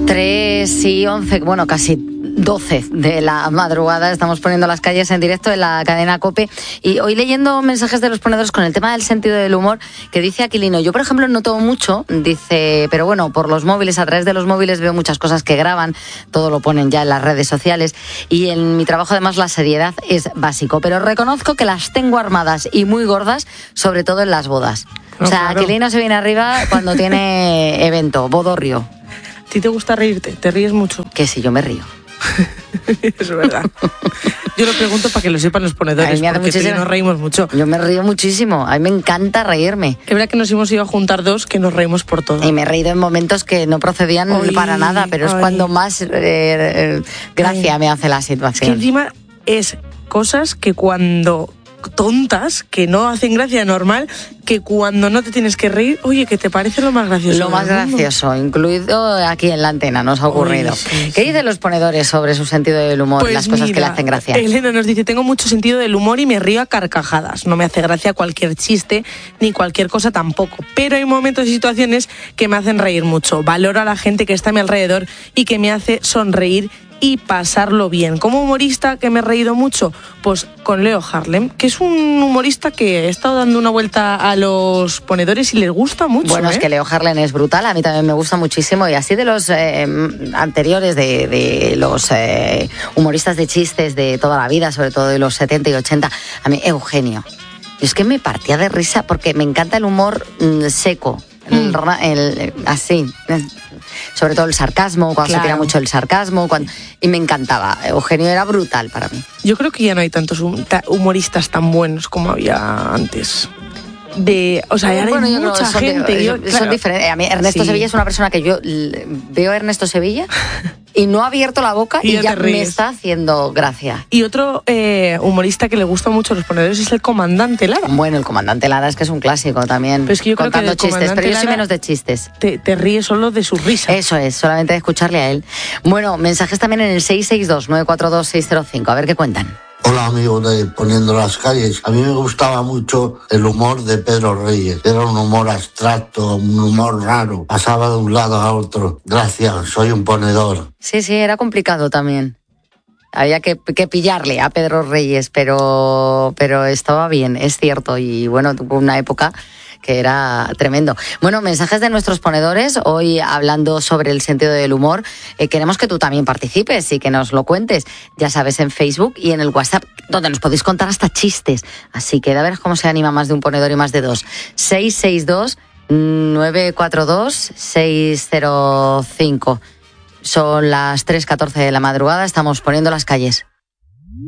3:11, bueno, casi 12 de la madrugada, estamos poniendo las calles en directo en la cadena COPE, y hoy leyendo mensajes de los ponedores con el tema del sentido del humor, que dice Aquilino: yo por ejemplo no tomo mucho, dice, pero bueno, por los móviles, a través de los móviles veo muchas cosas que graban, todo lo ponen ya en las redes sociales, y en mi trabajo además la seriedad es básico, pero reconozco que las tengo armadas y muy gordas, sobre todo en las bodas. No, o sea, claro. Aquilino se viene arriba cuando tiene evento, bodorrio. ¿A ti te gusta reírte? ¿Te ríes mucho? Que sí, yo me río. Es verdad. Yo lo pregunto para que lo sepan los ponedores, porque tú y yo nos reímos mucho. Yo me río muchísimo, a mí me encanta reírme. Es verdad que nos hemos ido a juntar dos que nos reímos por todo. Y me he reído en momentos que no procedían para nada, pero es cuando más gracia me hace la situación. Es que encima es cosas que cuando tontas, que no hacen gracia normal, que cuando no te tienes que reír, oye, que te parece lo más gracioso. Lo más gracioso, incluido aquí en la antena, nos ha ocurrido. Sí. ¿Qué dicen los ponedores sobre su sentido del humor, pues las cosas que le hacen gracia? Elena nos dice: tengo mucho sentido del humor y me río a carcajadas. No me hace gracia cualquier chiste, ni cualquier cosa tampoco, pero hay momentos y situaciones que me hacen reír mucho. Valoro a la gente que está a mi alrededor y que me hace sonreír y pasarlo bien. Como humorista que me he reído mucho, pues con Leo Harlem, que es un humorista que he estado dando una vuelta a los ponedores y les gusta mucho. Bueno, es que Leo Harlem es brutal, a mí también me gusta muchísimo, y así de los anteriores, de los humoristas de chistes de toda la vida, sobre todo de los 70 y 80, a mí Eugenio. Y es que me partía de risa porque me encanta el humor seco, así, sobre todo el sarcasmo, cuando se tira mucho el sarcasmo, y me encantaba. Eugenio era brutal para mí. Yo creo que ya no hay tantos humoristas tan buenos como había antes. O sea, hay mucha gente. Son diferentes. A mí Ernesto Sevilla es una persona que yo veo a Ernesto Sevilla y no ha abierto la boca y ya me está haciendo gracia. Y otro humorista que le gusta mucho a los ponedores es el Comandante Lara. Bueno, el Comandante Lara es que es un clásico también. Pero es que yo creo contando que chistes, pero yo soy menos de chistes. Te ríes solo de sus risas. Eso es, solamente de escucharle a él. Bueno, mensajes también en el 662-942-605. A ver qué cuentan. Hola amigos de Poniendo las Calles. A mí me gustaba mucho el humor de Pedro Reyes. Era un humor abstracto, un humor raro. Pasaba de un lado a otro. Gracias, soy un ponedor. Sí, era complicado también. Había que pillarle a Pedro Reyes, pero estaba bien, es cierto. Y bueno, tuvo una época que era tremendo. Bueno, mensajes de nuestros ponedores, hoy hablando sobre el sentido del humor. Queremos que tú también participes y que nos lo cuentes. Ya sabes, en Facebook y en el WhatsApp, donde nos podéis contar hasta chistes. Así que a ver cómo se anima más de un ponedor y más de dos. 662-942-605. Son las 3:14 de la madrugada, estamos poniendo las calles.